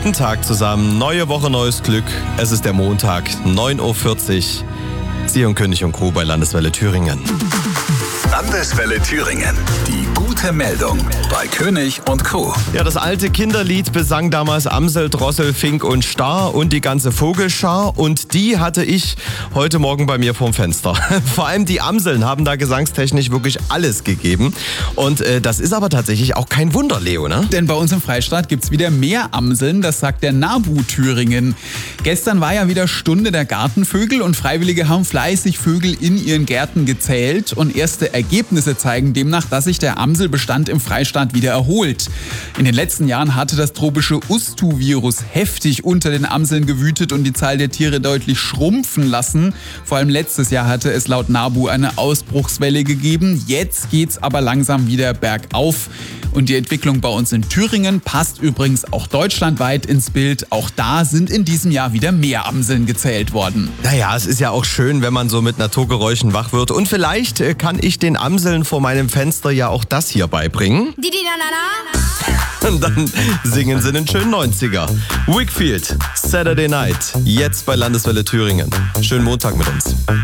Guten Tag zusammen, neue Woche, neues Glück. Es ist der Montag, 9.40 Uhr. Sie und König und Co. bei Landeswelle Thüringen. Landeswelle Thüringen. Die gute Meldung bei König und Co. Ja, das alte Kinderlied besang damals Amsel, Drossel, Fink und Star und die ganze Vogelschar. Und die hatte ich heute Morgen bei mir vorm Fenster. Vor allem die Amseln haben da gesangstechnisch wirklich alles gegeben. Und das ist aber tatsächlich auch kein Wunder, Leo, ne? Denn bei uns im Freistaat gibt's wieder mehr Amseln, das sagt der NABU Thüringen. Gestern war ja wieder Stunde der Gartenvögel und Freiwillige haben fleißig Vögel in ihren Gärten gezählt. Und erste Ergebnisse zeigen demnach, dass sich der Amselbestand im Freistaat wieder erholt. In den letzten Jahren hatte das tropische Ustu-Virus heftig unter den Amseln gewütet und die Zahl der Tiere deutlich schrumpfen lassen. Vor allem letztes Jahr hatte es laut NABU eine Ausbruchswelle gegeben. Jetzt geht's aber langsam wieder bergauf. Und die Entwicklung bei uns in Thüringen passt übrigens auch deutschlandweit ins Bild. Auch da sind in diesem Jahr wieder mehr Amseln gezählt worden. Naja, es ist ja auch schön, wenn man so mit Naturgeräuschen wach wird. Und vielleicht kann ich den Amseln vor meinem Fenster ja auch das hier beibringen. Und dann singen sie einen schönen 90er. Wakefield, Saturday Night, jetzt bei Landeswelle Thüringen. Schönen Montag mit uns.